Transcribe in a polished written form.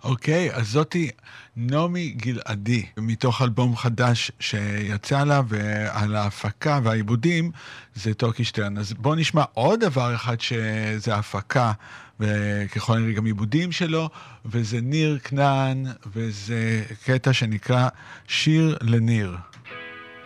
אוקיי, אז זאתי נעמי גלעדי, מתוך אלבום חדש שיצא לה, ועל ההפקה והעיבודים זה טוקי שטרן. אז בואו נשמע עוד דבר אחד שזה ההפקה, וככל הנראה גם עיבודים שלו, וזה ניר כנען, וזה קטע שנקרא שיר לניר.